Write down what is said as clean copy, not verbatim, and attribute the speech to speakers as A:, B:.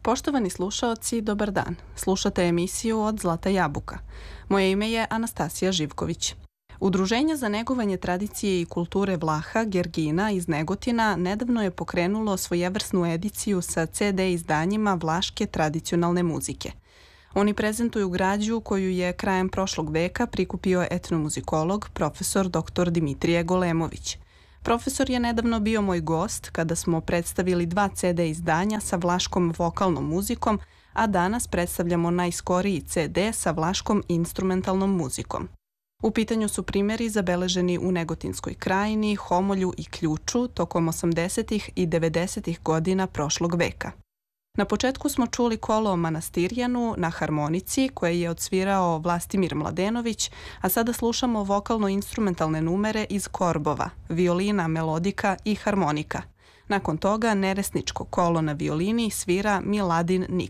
A: Poštovani slušaoci, dobar dan. Slušate emisiju Od Zlata jabuka. Moje ime je Anastasija Živković. Udruženje za negovanje tradicije i kulture Vlaha Gergina iz Negotina nedavno je pokrenulo svojevrsnu ediciju sa CD izdanjima vlaške tradicionalne muzike. Oni prezentuju građu koju je krajem prošlog veka prikupio etnomuzikolog profesor dr. Dimitrije Golemović. Profesor je nedavno bio moj gost kada smo predstavili 2 CD izdanja sa vlaškom vokalnom muzikom, a danas predstavljamo najskoriji CD sa vlaškom instrumentalnom muzikom. U pitanju su primjeri zabeleženi u Negotinskoj krajini, Homolju i Ključu tokom 80. i 90. godina prošlog veka. Na početku smo čuli kolo o Manastirjanu na harmonici koje je odsvirao Vlastimir Mladenović, a sada slušamo vokalno-instrumentalne numere iz korbova, violina, melodika i harmonika. Nakon toga neresničko kolo na violini svira Miladin Nik.